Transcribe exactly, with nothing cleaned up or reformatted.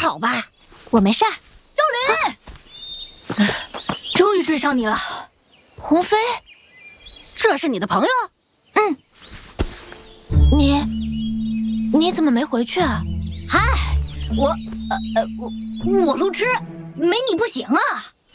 好吧？ 我没事儿。 周林，啊、终于追上你了， 鸿飞， 这是你的朋友？ 嗯。你，你怎么没回去啊？ 嗨，我，呃呃，我我路痴，没你不行啊。